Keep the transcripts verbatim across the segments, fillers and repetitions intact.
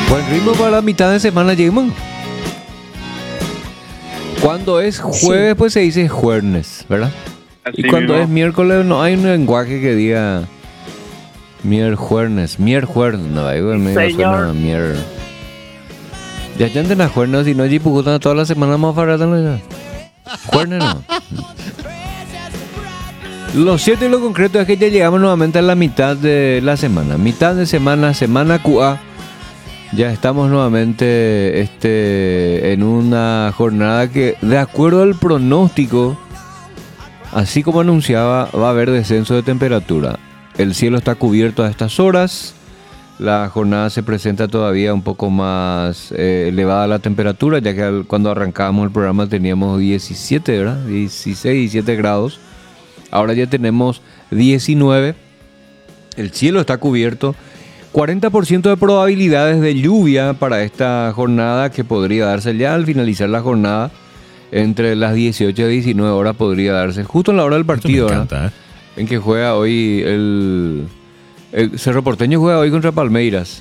Buen ritmo para la mitad de semana, Jimon. Cuando es jueves, sí, pues se dice jueves, ¿verdad? Así y cuando mismo es miércoles, no hay un lenguaje que diga miércoles, miércoles, no, ahí el medio suena mier. Ya ya entienden a jueves, si no, allí pugutan toda la semana más barata, ¿no? Jueves no. Lo cierto y lo concreto es que ya llegamos nuevamente a la mitad de la semana. Mitad de semana, semana Q A. Ya estamos nuevamente este, en una jornada que, de acuerdo al pronóstico, así como anunciaba, va a haber descenso de temperatura. El cielo está cubierto a estas horas. La jornada se presenta todavía un poco más eh, elevada la temperatura, ya que al, cuando arrancábamos el programa teníamos diecisiete, ¿verdad? dieciséis, diecisiete grados. Ahora ya tenemos diecinueve. El cielo está cubierto. cuarenta por ciento de probabilidades de lluvia para esta jornada, que podría darse ya al finalizar la jornada. Entre las dieciocho y diecinueve horas podría darse, justo en la hora del partido. Esto me encanta, ¿eh? En que juega hoy el, el Cerro Porteño juega hoy contra Palmeiras.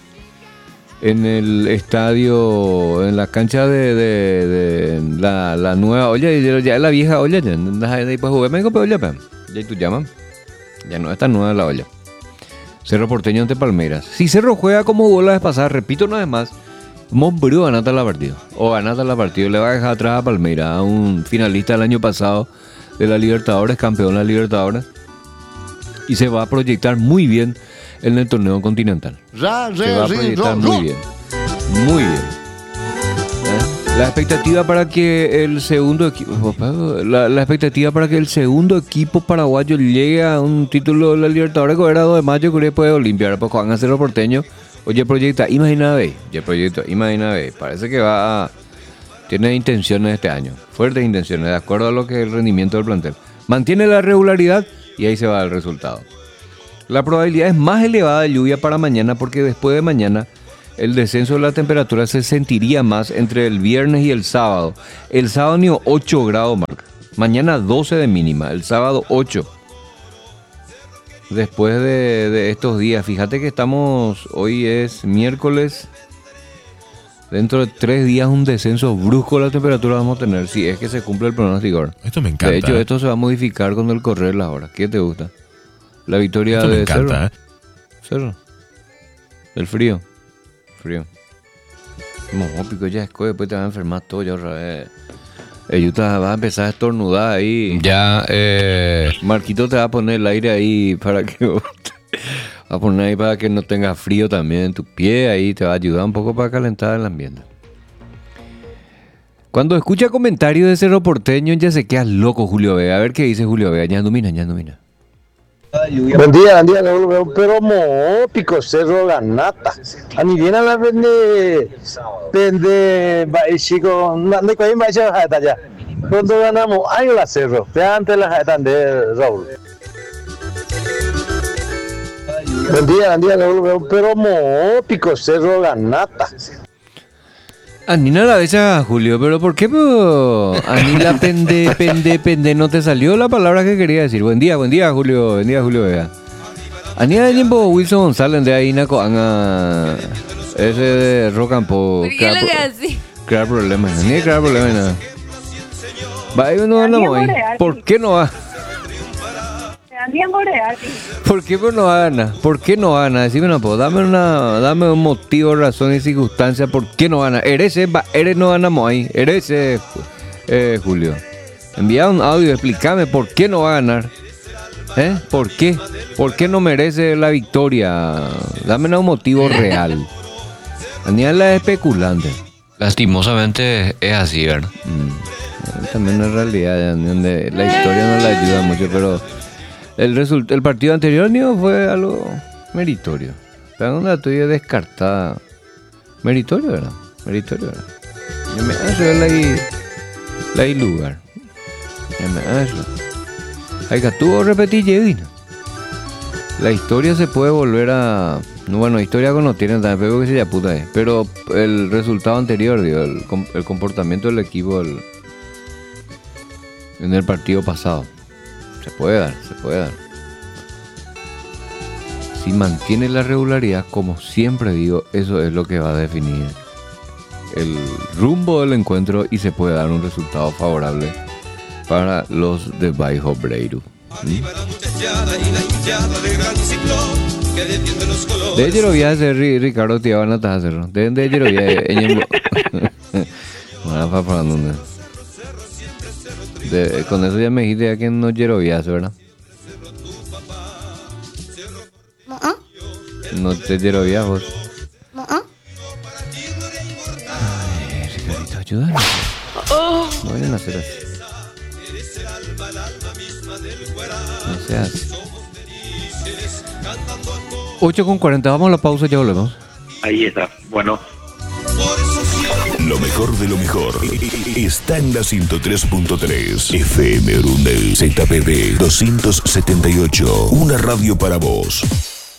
En el estadio, en la cancha de, de, de la, la nueva olla, ya es la vieja olla. Ya después jugué, me dijo, pero olla, ya tú llamas. Ya no está nueva la olla. Cerro Porteño ante Palmeiras. Si Cerro juega como jugó la vez pasada, repito una vez más, Monbru ganata la partido. O ganata la partido, le va a dejar atrás a Palmeiras, a un finalista del año pasado de la Libertadores, campeón de la Libertadores. Y se va a proyectar muy bien en el torneo continental. Se va a proyectar muy bien. Muy bien. ¿Eh? La expectativa para que el segundo equipo, la, la expectativa para que el segundo equipo paraguayo llegue a un título de la Libertadores, que era dos de mayo, que puede Olimpia, pues van a Cerro Porteño. Oye, proyecta, imagina ve, ya proyecto, imagina ve, parece que va a, tiene intenciones este año, fuertes intenciones, de acuerdo a lo que es el rendimiento del plantel. Mantiene la regularidad y ahí se va el resultado. La probabilidad es más elevada de lluvia para mañana, porque después de mañana el descenso de la temperatura se sentiría más entre el viernes y el sábado. El sábado ni ocho grados marca, mañana doce de mínima, el sábado ocho. Después de, de estos días, fíjate que estamos, hoy es miércoles, dentro de tres días un descenso brusco de la temperatura vamos a tener, si es que se cumple el pronóstico. Esto me encanta. De hecho, esto se va a modificar con el correr las horas. ¿Qué te gusta? La victoria esto me de encanta, Cerro. ¿eh? Cerro. El frío. Frío. No, pico ya es que después te vas a enfermar todo ya otra vez. Eyuta va a empezar a estornudar ahí. Ya, eh... Marquito te va a poner el aire ahí para que... va a poner ahí para que no tenga frío también en tu pie. Ahí te va a ayudar un poco para calentar el ambiente. Cuando escucha comentarios de Cerro Porteño ya se queda loco Julio Vega. A ver qué dice Julio Vega. Ya domina, ya domina. Buen día, buen día, pero mo pico Cerro ganata. A ni viene a la vende vende chico, no hay que ir más allá ya. Cuando ganamos hay la Cerro, de antes la jatan de Raúl. Buen día, buen día, Raúl, pero mo pico Cerro ganata. Anina la besa, Julio, pero ¿por qué Anila pende, pende, pende? No te salió la palabra que quería decir. Buen día, buen día, Julio, buen día, Julio Vega. Anila de tiempo Wilson González de ahí, Naco, Anga, ese de Rock and Pop. ¿Por qué lo que así? Crear problemas, ni crear problemas, nada. Va, ahí no andamos ahí. ¿Por qué no va? ¿Por qué no va a ganar? ¿Por qué no va a ganar? Decime una poco, dame una, dame un motivo, razón y circunstancia. ¿Por qué no gana? Eres, eres no ganamos ahí. Eres, eh, eh, Julio. Envía un audio, explícame por qué no va a ganar. ¿Eh? ¿Por qué? ¿Por qué no merece la victoria? Dame un motivo real. Daniel es especulante. Lastimosamente es así, ¿verdad? Mm. También es realidad, donde la historia no le ayuda mucho, pero el result- el partido anterior ni fue algo meritorio. Pero una tuya descartada. Meritorio, ¿verdad? Meritorio, ¿verdad? Ya me hace la la lugar. Ya me hace. Hay que tú repetir, Jedina. La historia se puede volver a... Bueno, historia con no tienen también, pero que se ya puta es. Pero el resultado anterior, digo, el, el comportamiento del equipo el, en el partido pasado. Se puede dar, se puede dar. si mantiene la regularidad, como siempre digo, eso es lo que va a definir el rumbo del encuentro y se puede dar un resultado favorable para los de Baixo Breiro. ¿Mm? De Yerovia ese Ricardo te van a hacerlo. De de Yerovia de con eso ya me dijiste que no Yerovia, ¿verdad? No te Yerovia vos. Ay, Ricardito, ayúdame. No vayan a hacer así. No seas. ocho con cuarenta, vamos a la pausa y ya volvemos. Ahí está, bueno. Lo mejor de lo mejor está en la ciento tres punto tres F M Orundel Z P B doscientos setenta y ocho, una radio para vos.